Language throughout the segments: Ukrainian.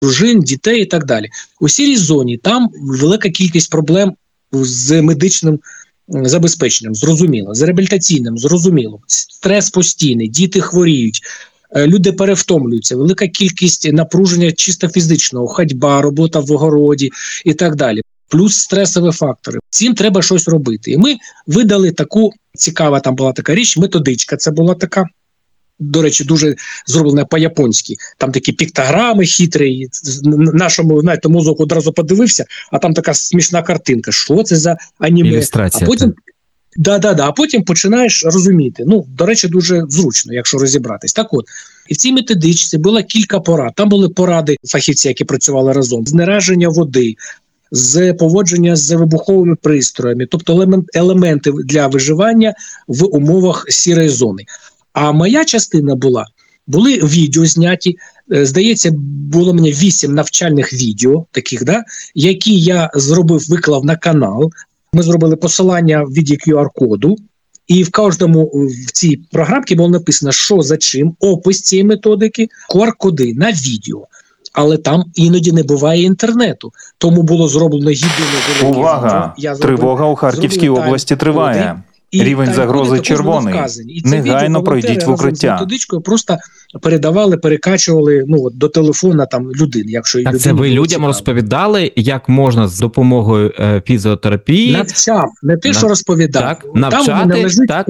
дружин, дітей і так далі. У сірій зоні там велика кількість проблем з медичним забезпеченням, зрозуміло, з реабілітаційним, зрозуміло, стрес постійний, діти хворіють, люди перевтомлюються, велика кількість напруження чисто фізичного, ходьба, робота в огороді і так далі. Плюс стресові фактори. Цим треба щось робити. І ми видали таку, цікава там була така річ, методичка це була така, до речі, дуже зроблена по-японськи. Там такі піктограми хитрі, нашому, знаєте, мозок одразу подивився, а там така смішна картинка. Що це за аніме? Ілюстрація. А потім, а потім починаєш розуміти. До речі, дуже зручно, якщо розібратись. Так от, і в цій методичці було кілька порад. Там були поради фахівців, які працювали разом. Знераження води, з поводження з вибуховими пристроями, тобто елементи для виживання в умовах сірої зони. А моя частина були відео зняті, здається, було мені 8 навчальних відео, таких, які я виклав на канал. Ми зробили посилання в віді QR-коду, і в кожному в цій програмці було написано, що за чим, опис цієї методики, QR-коди на відео. Але там іноді не буває інтернету. Тому було зроблено єдине... Увага! Тривога у Харківській області триває. Рівень загрози червоний. Негайно пройдіть в укриття. Методичкою просто перекачували до телефона людини. Якщо так це ви людям розповідали, як можна з допомогою фізіотерапії... Навчав, не те, що розповідав. Так, навчати, так?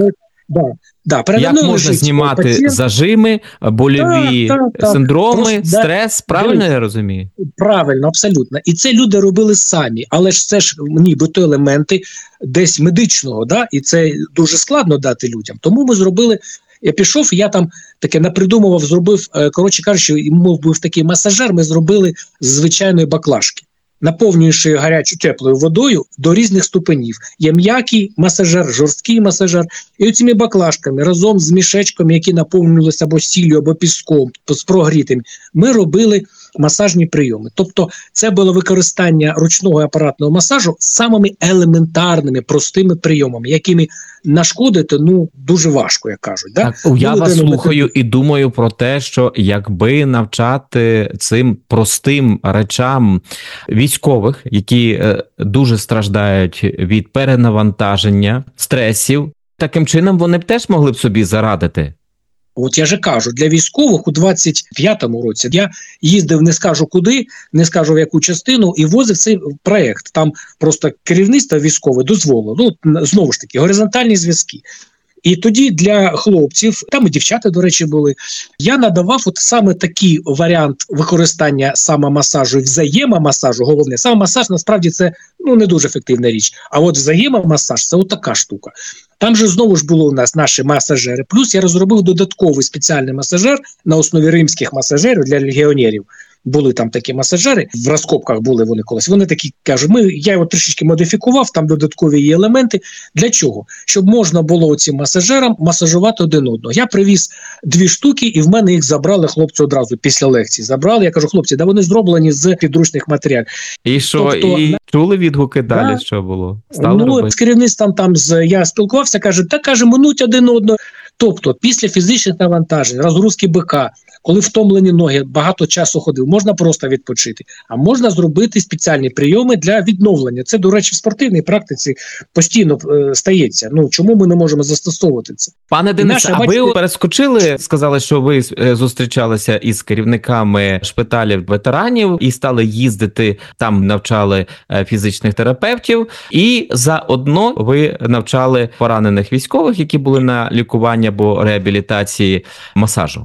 Як можна знімати пацієнт, зажими, больові синдроми, стрес, правильно я розумію? Правильно, абсолютно. І це люди робили самі, але ж це ж нібито елементи десь медичного, і це дуже складно дати людям. Тому ми зробили, я пішов, я там таке напридумував, зробив, коротше кажучи, мов був такий масажер, ми зробили з звичайної баклажки. Наповнюючи гарячу теплою водою до різних ступенів. Є м'який масажер, жорсткий масажер. І оціми баклажками разом з мішечками, які наповнювалися або сіллю, або піском, з прогрітим, ми робили масажні прийоми. Тобто це було використання ручного апаратного масажу самими елементарними, простими прийомами, якими нашкодити, дуже важко, як кажуть. Так, я вас слухаю і думаю про те, що якби навчати цим простим речам військових, які дуже страждають від перенавантаження, стресів, таким чином вони б теж могли б собі зарадити. От я же кажу, для військових у 25-му році я їздив, не скажу куди, не скажу в яку частину, і возив цей проєкт. Там просто керівництво військове дозволило, знову ж таки, горизонтальні зв'язки. І тоді для хлопців, там і дівчата, до речі, були, я надавав саме такий варіант використання самомасажу і взаємомасажу, головне. Самомасаж, насправді, це не дуже ефективна річ, а от взаємомасаж – це така штука. Там же знову ж було у нас наші масажери, плюс я розробив додатковий спеціальний масажер на основі римських масажерів для легіонерів. Були там такі масажери, в розкопках були вони колись. Вони такі кажуть, я його трішечки модифікував, там додаткові є елементи. Для чого? Щоб можна було цим масажерам масажувати один одного. Я привіз 2 штуки, і в мене їх забрали хлопці одразу після лекції. Забрали, я кажу, хлопці, вони зроблені з підручних матеріалів. І що, і чули відгуки далі, що було? З керівництвом я спілкувався, каже, минуть один одного. Тобто, після фізичних навантажень, розгрузки бика, коли втомлені ноги, багато часу ходив, можна просто відпочити, а можна зробити спеціальні прийоми для відновлення. Це, до речі, в спортивній практиці постійно стається. Чому ми не можемо застосовувати це? Пане Денисе, ви перескочили, сказали, що ви зустрічалися із керівниками шпиталів ветеранів і стали їздити, там навчали фізичних терапевтів, і заодно ви навчали поранених військових, які були на лікуванні або реабілітації масажу.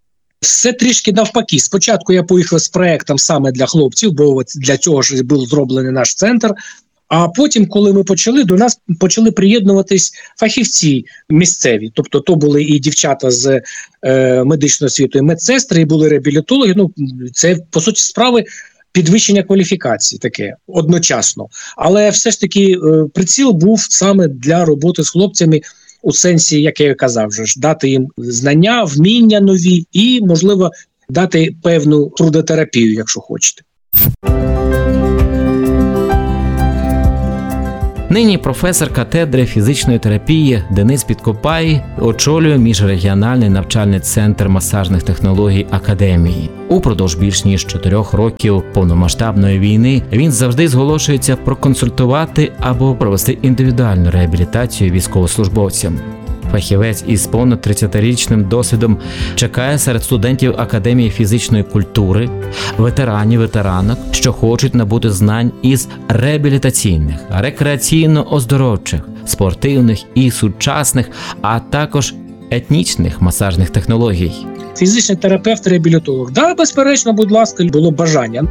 Все трішки навпаки. Спочатку я поїхав з проєктом саме для хлопців, бо для цього ж був зроблений наш центр. А потім, коли ми почали, до нас почали приєднуватись фахівці місцеві. Тобто то були і дівчата з медичного освіту, і медсестри, і були реабілітологи. Це, по суті справи, підвищення кваліфікації таке одночасно. Але все ж таки приціл був саме для роботи з хлопцями у сенсі, як я і казав, дати їм знання, вміння нові і, можливо, дати певну трудотерапію, якщо хочете. Нині професор катедри фізичної терапії Денис Підкопай очолює міжрегіональний навчальний центр масажних технологій Академії. Упродовж більш ніж 4 років повномасштабної війни він завжди зголошується проконсультувати або провести індивідуальну реабілітацію військовослужбовцям. Фахівець із понад 30-річним досвідом чекає серед студентів Академії фізичної культури, ветеранів, ветеранок, що хочуть набути знань із реабілітаційних, рекреаційно-оздоровчих, спортивних і сучасних, а також етнічних масажних технологій. Фізичний терапевт, реабілітолог. Да, безперечно, будь ласка, було бажання.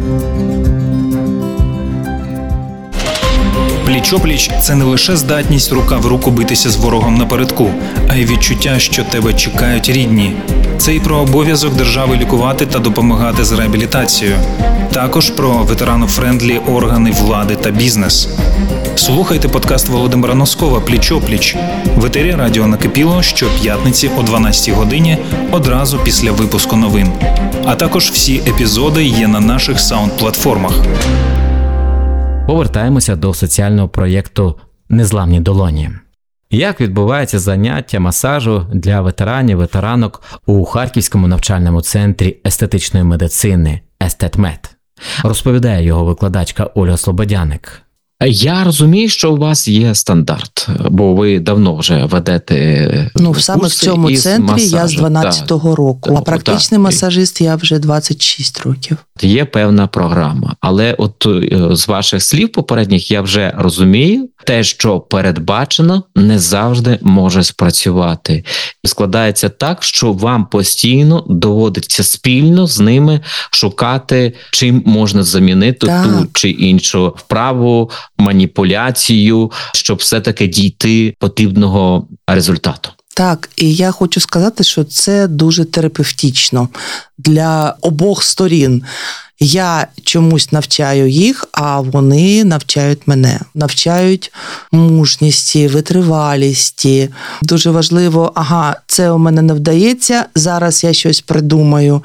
Пліч-опліч – це не лише здатність рука в руку битися з ворогом напередку, а й відчуття, що тебе чекають рідні. Це і про обов'язок держави лікувати та допомагати з реабілітацією. Також про ветеранофрендлі органи влади та бізнес. Слухайте подкаст Володимира Носкова «Пліч-опліч» в етері Радіо Накипіло щоп'ятниці о 12-й годині одразу після випуску новин. А також всі епізоди є на наших саунд-платформах. Повертаємося до соціального проєкту «Незламні долоні». Як відбувається заняття масажу для ветеранів, ветеранок у Харківському навчальному центрі естетичної медицини «Естетмед»? Розповідає його викладачка Ольга Слободяник. Я розумію, що у вас є стандарт, бо ви давно вже ведете саме в цьому центрі масажу. Я з 12-го року, а практичний масажист я вже 26 років. Є певна програма, але от з ваших слів попередніх я вже розумію, те, що передбачено, не завжди може спрацювати. Складається так, що вам постійно доводиться спільно з ними шукати, чим можна замінити ту чи іншу вправу, маніпуляцію, щоб все-таки дійти потрібного результату. Так, і я хочу сказати, що це дуже терапевтично для обох сторін. Я чомусь навчаю їх, а вони навчають мене. Навчають мужності, витривалісті. Дуже важливо, це у мене не вдається, зараз я щось придумаю.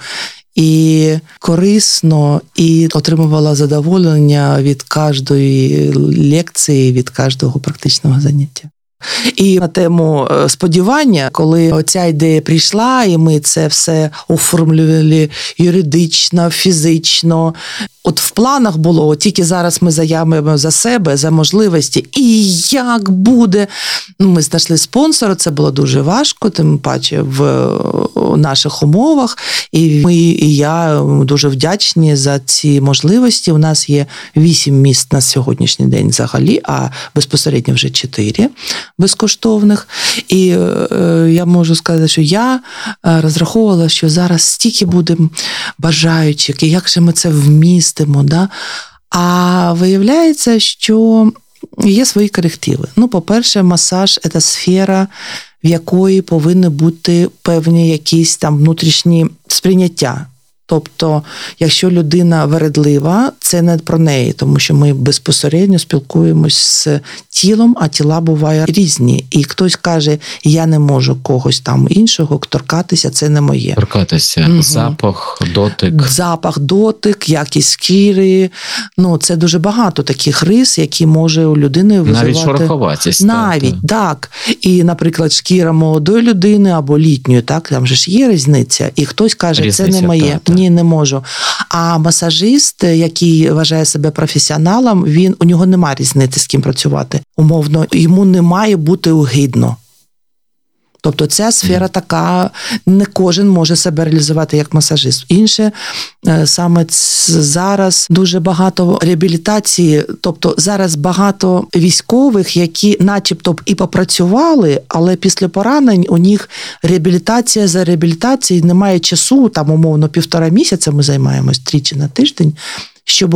І корисно, і отримувала задоволення від кожної лекції, від кожного практичного заняття. І на тему сподівання, коли оця ідея прийшла, і ми це все оформлювали юридично, фізично. От в планах було, тільки зараз ми заявимо за себе, за можливості. І як буде? Ми знайшли спонсора, це було дуже важко, тим паче в наших умовах. І ми, і я дуже вдячні за ці можливості. У нас є 8 місць на сьогоднішній день взагалі, а безпосередньо вже 4 безкоштовних. І я можу сказати, що я розраховувала, що зараз стільки буде бажаючих, і як же ми це вмістимо. Да? А виявляється, що є свої корективи. По-перше, масаж – це сфера, в якої повинні бути певні якісь там внутрішні сприйняття. Тобто, якщо людина вередлива, це не про неї, тому що ми безпосередньо спілкуємось з тілом, а тіла бувають різні. І хтось каже, я не можу когось там іншого торкатися, це не моє. Торкатися, запах, дотик. Запах, дотик, якість шкіри. Це дуже багато таких рис, які може у людини визивати. Навіть шороховатість. Навіть, так. І, наприклад, шкіра молодої людини або літньої, так, там же ж є різниця. І хтось каже, різниця, це не моє. Так. Ні, не можу. А масажист, який вважає себе професіоналом, у нього немає різниці, з ким працювати. Умовно, йому не має бути огидно. Тобто ця сфера така, не кожен може себе реалізувати як масажист. Інше, саме зараз дуже багато реабілітації, тобто зараз багато військових, які начебто і попрацювали, але після поранень у них реабілітація за реабілітацією, немає часу, там умовно 1,5 місяця ми займаємось 3 на тиждень, щоб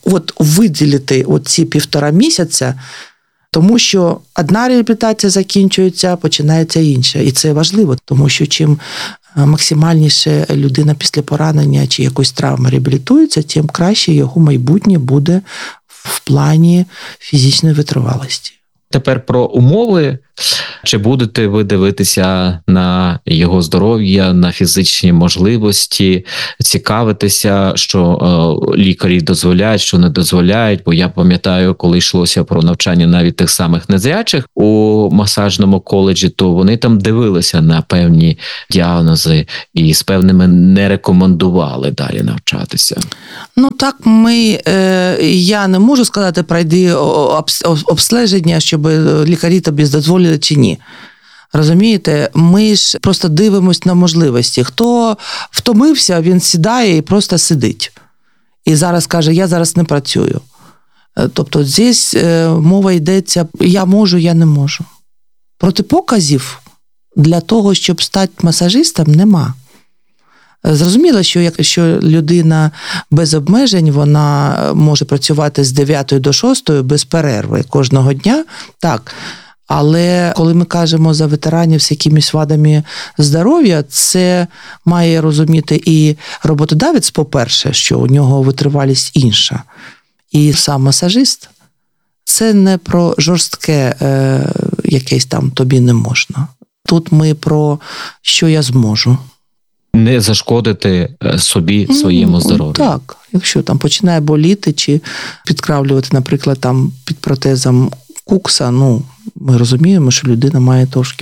виділити ці 1,5 місяця. Тому що одна реабілітація закінчується, починається інша. І це важливо, тому що чим максимальніше людина після поранення чи якоїсь травми реабілітується, тим краще його майбутнє буде в плані фізичної витривалості. Тепер про умови Чи будете ви дивитися на його здоров'я, на фізичні можливості, цікавитися, що лікарі дозволяють, що не дозволяють? Бо я пам'ятаю, коли йшлося про навчання навіть тих самих незрячих у масажному коледжі, то вони там дивилися на певні діагнози і з певними не рекомендували далі навчатися. Ну так, я не можу сказати, пройди обстеження, щоб лікарі тобі дозволили чи ні. Розумієте, ми ж просто дивимось на можливості. Хто втомився, він сідає і просто сидить. І зараз каже, я зараз не працюю. Тобто здесь мова йдеться, я можу, я не можу. Протипоказів для того, щоб стати масажистом, нема. Зрозуміло, що якщо людина без обмежень, вона може працювати з 9 до 6 без перерви кожного дня, так. Але коли ми кажемо за ветеранів з якимись вадами здоров'я, це має розуміти і роботодавець, по-перше, що у нього витривалість інша. І сам масажист – це не про жорстке якесь там тобі не можна. Тут ми про що я зможу. Не зашкодити собі, своєму здоров'ю. Так, якщо там починає боліти чи підкравлювати, наприклад, там під протезом кукса, ми розуміємо, що людина має трошки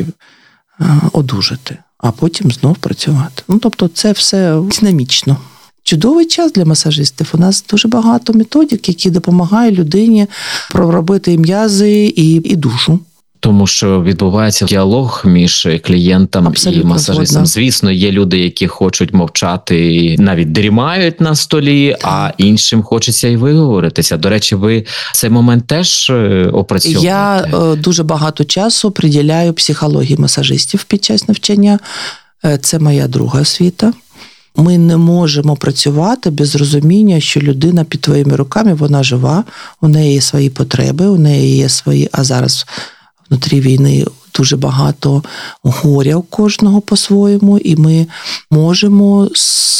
одужати, а потім знов працювати. Тобто це все динамічно. Чудовий час для масажистів. У нас дуже багато методик, які допомагають людині проробити і м'язи, і душу. Тому що відбувається діалог між клієнтом і масажистом. Згодна. Звісно, є люди, які хочуть мовчати і навіть дрімають на столі, а іншим хочеться і виговоритися. До речі, ви цей момент теж опрацьовуєте? Я дуже багато часу приділяю психології масажистів під час навчання. Це моя друга освіта. Ми не можемо працювати без розуміння, що людина під твоїми руками, вона жива, у неї є свої потреби, у неї є свої, а зараз внутрі війни дуже багато горя у кожного по-своєму, і ми можемо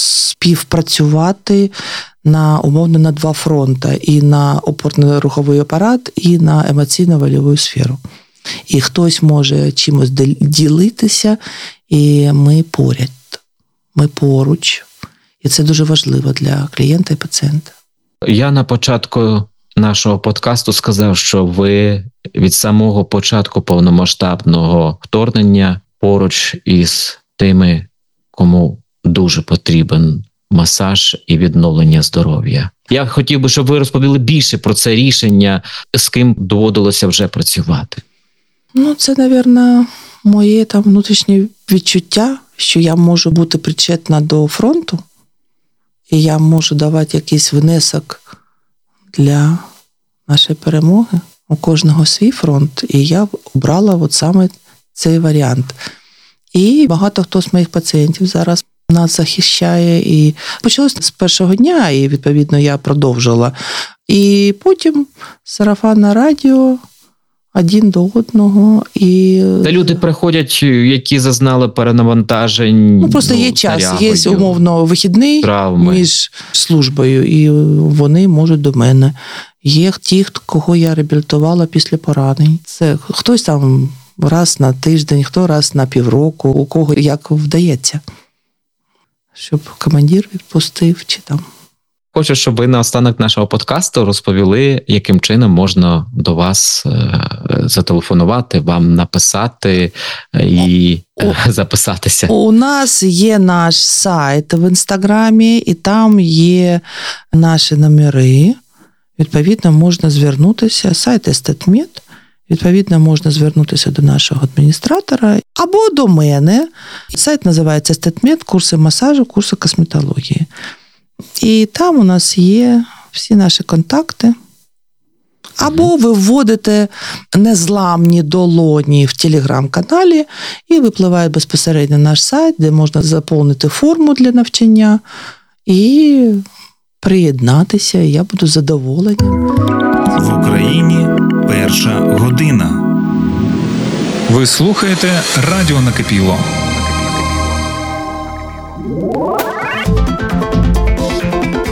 співпрацювати умовно на два фронти, і на опорно-руховий апарат, і на емоційно-вольову сферу. І хтось може чимось ділитися, і ми поряд, ми поруч. І це дуже важливо для клієнта і пацієнта. Я на початку нашого подкасту сказав, що ви від самого початку повномасштабного вторгнення поруч із тими, кому дуже потрібен масаж і відновлення здоров'я. Я хотів би, щоб ви розповіли більше про це рішення, з ким доводилося вже працювати. Це, мабуть, моє внутрішнє відчуття, що я можу бути причетна до фронту, і я можу давати якийсь внесок для нашої перемоги. У кожного свій фронт, і я обрала саме цей варіант. І багато хто з моїх пацієнтів зараз нас захищає. І почалося з першого дня, і, відповідно, я продовжила. І потім сарафанне радіо, один до одного. І та люди приходять, які зазнали перенавантажень. Просто є час, є умовно вихідний травми між службою, і вони можуть до мене. Є ті, кого я реабілітувала після поранень. Це хтось там раз на тиждень, хто раз на півроку, у кого як вдається. Щоб командир відпустив чи там. Хочу, щоб ви на останок нашого подкасту розповіли, яким чином можна до вас зателефонувати, вам написати і записатися. У нас є наш сайт в Інстаграмі, і там є наші номери. Відповідно, можна звернутися, сайт Естетмед, відповідно, можна звернутися до нашого адміністратора або до мене. Сайт називається Естетмед, курси масажу, курси косметології. І там у нас є всі наші контакти. Або ви вводите незламні долоні в телеграм-каналі і випливає безпосередньо наш сайт, де можна заповнити форму для навчання і приєднатися, і я буду задоволенням. В Україні перша година. Ви слухаєте Радіо Накипіло.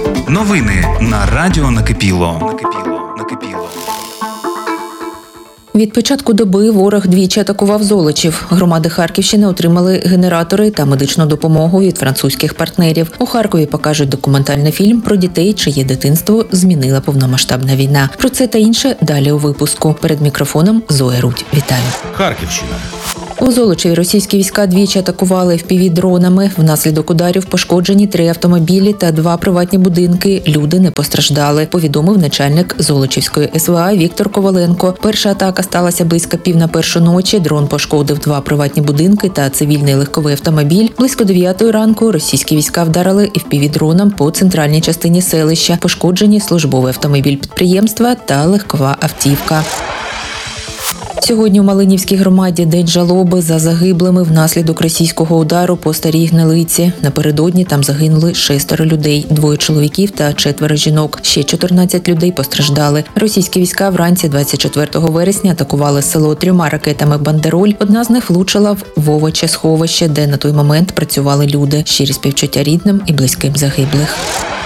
Новини на Радіо Накипіло. Від початку доби ворог двічі атакував Золочів. Громади Харківщини отримали генератори та медичну допомогу від французьких партнерів. У Харкові покажуть документальний фільм про дітей, чиє дитинство змінила повномасштабна війна. Про це та інше далі у випуску. Перед мікрофоном Зоя Рудь. Вітаю. Харківщина. У Золочеві російські війська двічі атакували FPV-дронами. Внаслідок ударів пошкоджені 3 автомобілі та 2 приватні будинки. Люди не постраждали, повідомив начальник Золочівської СВА Віктор Коваленко. Перша атака сталася близько 1:30 ночі. Дрон пошкодив 2 приватні будинки та цивільний легковий автомобіль. Близько 9 ранку російські війська вдарили FPV-дроном по центральній частині селища. Пошкоджені службовий автомобіль підприємства та легкова автівка. Сьогодні у Малинівській громаді день жалоби за загиблими внаслідок російського удару по Старій Гнилиці. Напередодні там загинули 6 людей, 2 чоловіків та 4 жінок. Ще 14 людей постраждали. Російські війська вранці 24 вересня атакували село 3 ракетами «Бандероль». Одна з них влучила в Вовоче сховище, де на той момент працювали люди. Щирі співчуття рідним і близьким загиблих.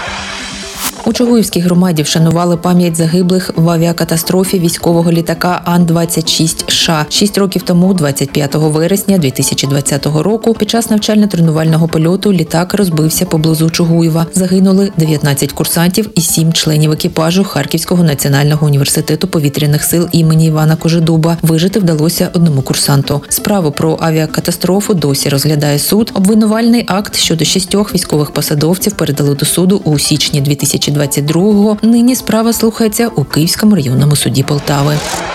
У Чугуївській громаді вшанували пам'ять загиблих в авіакатастрофі військового літака Ан-26Ш. 6 років тому, 25 вересня 2020 року, під час навчально-тренувального польоту літак розбився поблизу Чугуєва. Загинули 19 курсантів і 7 членів екіпажу Харківського національного університету повітряних сил імені Івана Кожедуба. Вижити вдалося 1 курсанту. Справу про авіакатастрофу досі розглядає суд. Обвинувальний акт щодо 6 військових посадовців передали до суду у січні 2022-го. Нині справа слухається у Київському районному суді Полтави.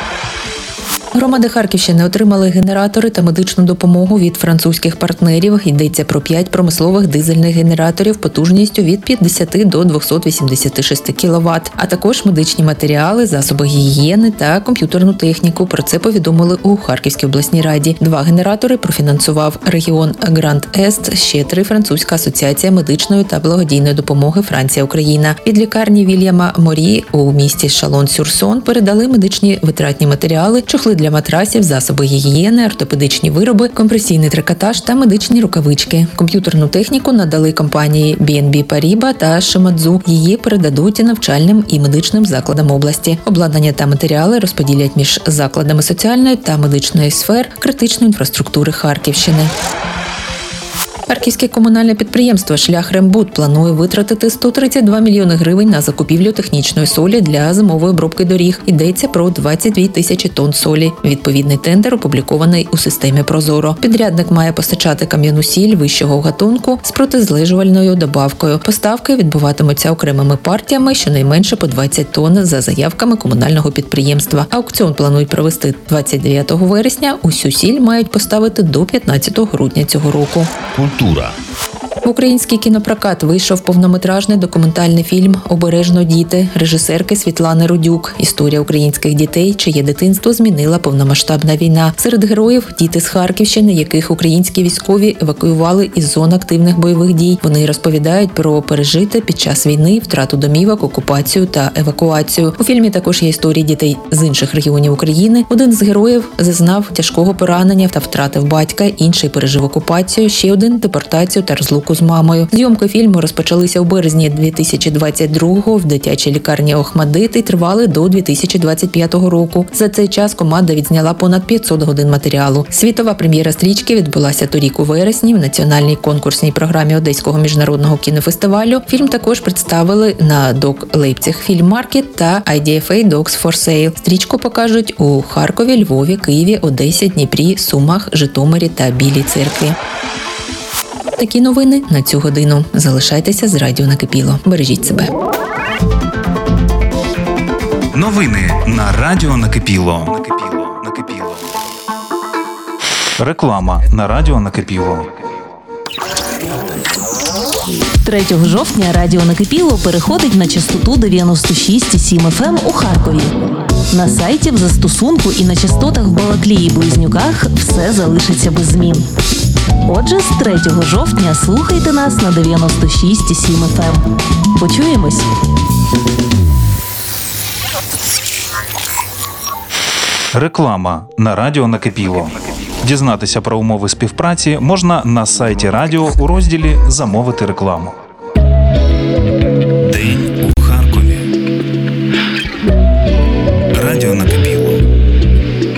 Громади Харківщини отримали генератори та медичну допомогу від французьких партнерів. Йдеться про 5 промислових дизельних генераторів потужністю від 50 до 286 кВт, а також медичні матеріали, засоби гігієни та комп'ютерну техніку. Про це повідомили у Харківській обласній раді. 2 генератори профінансував регіон Гранд-Ест, ще 3 французька асоціація медичної та благодійної допомоги Франція-Україна. Від лікарні Вільяма Морі у місті Шалон-Сюрсон передали медичні витратні матеріали, чохли для матрасів, засоби гігієни, ортопедичні вироби, компресійний трикотаж та медичні рукавички. Комп'ютерну техніку надали компанії BNB Paribas та Shimadzu. Її передадуть навчальним і медичним закладам області. Обладнання та матеріали розподілять між закладами соціальної та медичної сфер критичної інфраструктури Харківщини. Харківське комунальне підприємство «Шлях-Рембуд» планує витратити 132 мільйони гривень на закупівлю технічної солі для зимової обробки доріг. Йдеться про 22 тисячі тонн солі. Відповідний тендер опублікований у системі «Прозоро». Підрядник має постачати кам'яну сіль вищого гатунку з протизлежувальною добавкою. Поставки відбуватимуться окремими партіями, щонайменше по 20 тонн за заявками комунального підприємства. Аукціон планують провести 29 вересня. Усю сіль мають поставити до 15 грудня цього року. Культура. В український кінопрокат вийшов повнометражний документальний фільм «Обережно діти» режисерки Світлани Рудюк. Історія українських дітей, чиє дитинство змінила повномасштабна війна. Серед героїв – діти з Харківщини, яких українські військові евакуювали із зон активних бойових дій. Вони розповідають про пережите під час війни, втрату домівок, окупацію та евакуацію. У фільмі також є історії дітей з інших регіонів України. Один з героїв зазнав тяжкого поранення та втратив батька, інший пережив окупацію, ще один – депортацію та розлуку з мамою. Зйомки фільму розпочалися у березні 2022-го в дитячій лікарні Охмадит і тривали до 2025 року. За цей час команда відзняла понад 500 годин матеріалу. Світова прем'єра стрічки відбулася торік у вересні в національній конкурсній програмі Одеського міжнародного кінофестивалю. Фільм також представили на Док Лейпциг Фільм Маркет та IDFA Docs for Sale. Стрічку покажуть у Харкові, Львові, Києві, Одесі, Дніпрі, Сумах, Житомирі та Білій Церкві. Такі новини на цю годину. Залишайтеся з радіо Накипіло. Бережіть себе. Новини на радіо Накипіло. Реклама на радіо Накипіло. 3 жовтня радіо Накипіло переходить на частоту 96,7 FM у Харкові. На сайті, в застосунку і на частотах в Балаклії і Близнюках все залишиться без змін. Отже, з 3 жовтня слухайте нас на 96,7 FM. Почуємось! Реклама на радіо Накипіло. Дізнатися про умови співпраці можна на сайті радіо у розділі «Замовити рекламу». День у Харкові. Радіо Накипіло.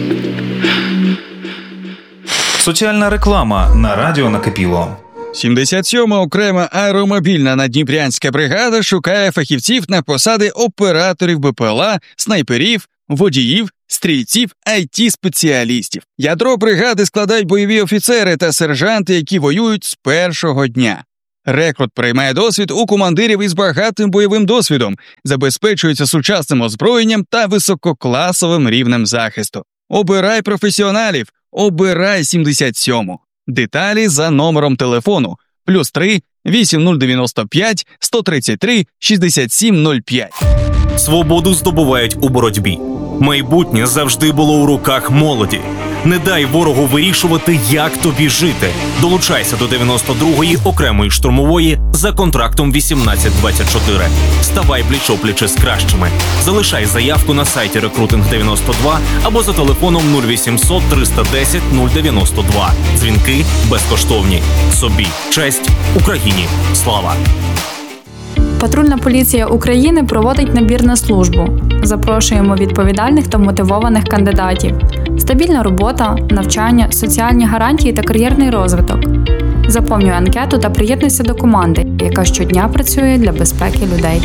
Соціальна реклама на радіо Накипіло. 77-ма окрема аеромобільна наддніпрянська бригада шукає фахівців на посади операторів БПЛА, снайперів, водіїв, стрільців, IT-спеціалістів. Ядро бригади складають бойові офіцери та сержанти, які воюють з першого дня. Рекрут приймає досвід у командирів із багатим бойовим досвідом, забезпечується сучасним озброєнням та висококласовим рівнем захисту. Обирай професіоналів, обирай 77-му. Деталі за номером телефону +3 8095 133 6705. Свободу здобувають у боротьбі. Майбутнє завжди було у руках молоді. Не дай ворогу вирішувати, як тобі жити. Долучайся до 92-ї окремої штурмової за контрактом 1824. Ставай пліч-опліч із кращими. Залишай заявку на сайті Recruiting 92 або за телефоном 0800 310 092. Дзвінки безкоштовні. Собі честь, Україні слава! Патрульна поліція України проводить набір на службу. Запрошуємо відповідальних та мотивованих кандидатів. Стабільна робота, навчання, соціальні гарантії та кар'єрний розвиток. Заповнюй анкету та приєднуйся до команди, яка щодня працює для безпеки людей.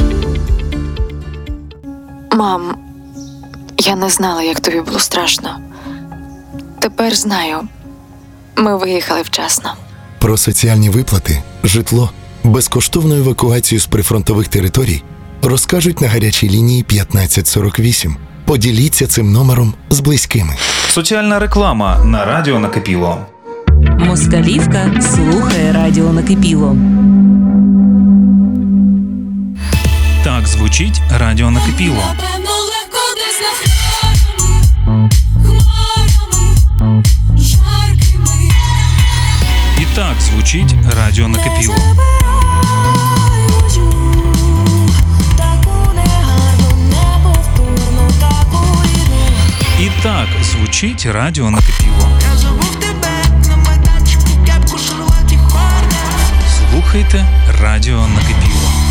Мам, я не знала, як тобі було страшно. Тепер знаю. Ми виїхали вчасно. Про соціальні виплати, житло, безкоштовну евакуацію з прифронтових територій розкажуть на гарячій лінії 1548. Поділіться цим номером з близькими. Соціальна реклама на радіо Накипіло. Москалівка слухає радіо Накипіло. Так звучить радіо Накипіло. І так звучить радіо Накипіло. І так звучить радіо Накипіло. Слухайте радіо Накипіло.